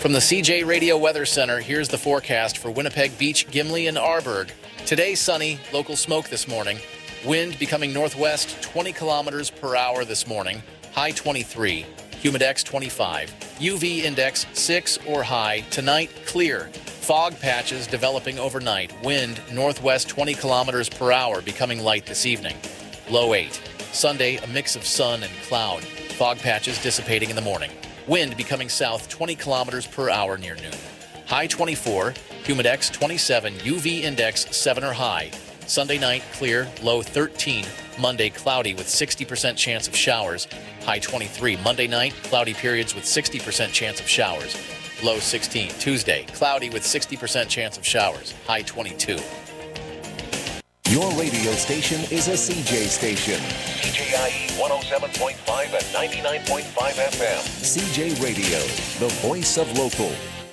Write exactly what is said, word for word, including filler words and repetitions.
From the C J Radio Weather Center, here's the forecast for Winnipeg Beach, Gimli, and Arborg. Today, sunny, local smoke this morning. Wind becoming northwest, twenty kilometers per hour this morning. High twenty-three. Humidex twenty-five. U V index six or high. Tonight, clear. Fog patches developing overnight. Wind northwest twenty kilometers per hour, becoming light this evening. Low eight. Sunday, a mix of sun and cloud. Fog patches dissipating in the morning. Wind becoming south twenty kilometers per hour near noon. High twenty-four. Humidex twenty-seven. U V index seven or high. Sunday night, clear. Low thirteen. Monday, cloudy with sixty percent chance of showers. High twenty-three. Monday night, cloudy periods with sixty percent chance of showers. Low sixteen. Tuesday, cloudy with sixty percent chance of showers. High twenty-two. Your radio station is a C J station. C J I E one oh seven point five and ninety-nine point five F M. C J Radio, the voice of local.